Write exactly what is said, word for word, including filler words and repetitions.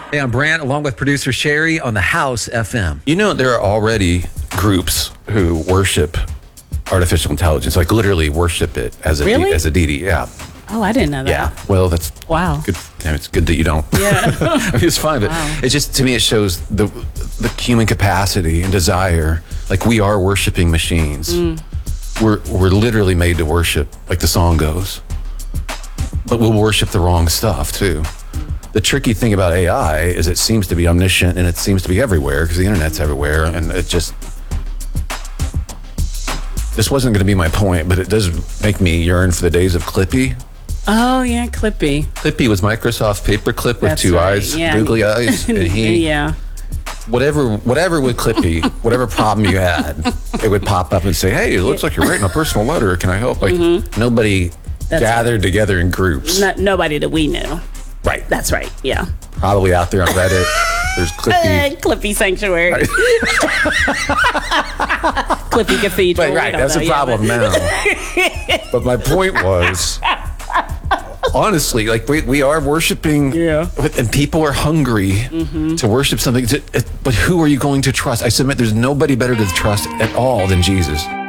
Hey, I'm Brant, along with producer Sherry on the House F M. You know, there are already groups who worship artificial intelligence, like literally worship it as a Really? as a deity. Yeah, Oh, I didn't know that. yeah. Well, that's Wow. good. I mean, it's good that you don't. Yeah. I mean, it's fine, but Wow. it's just, to me, it shows the the human capacity and desire. Like, we are worshiping machines. Mm. We're we're literally made to worship, like the song goes. But we'll worship the wrong stuff too. The tricky thing about A I is it seems to be omniscient and it seems to be everywhere because the internet's everywhere, and it just. This wasn't going to be my point, but it does make me yearn for the days of Clippy. Oh, yeah, Clippy. Clippy was Microsoft Paperclip with That's two right, eyes, yeah. googly eyes, and he, yeah. whatever, whatever with Clippy, whatever problem you had, it would pop up and say, "Hey, it looks like you're writing a personal letter. Can I help?" Like nobody Mm-hmm. That's gathered together in groups. No, nobody that we knew. Right. That's right. Yeah. Probably out there on Reddit. There's Uh, Clippy. Clippy Sanctuary. Clippy Cathedral. But, we right, don't that's know a yet, problem but- now. But my point was, honestly, like we, we are worshiping, Yeah. and people are hungry to worship something. To, but who are you going to trust? I submit there's nobody better to trust at all than Jesus.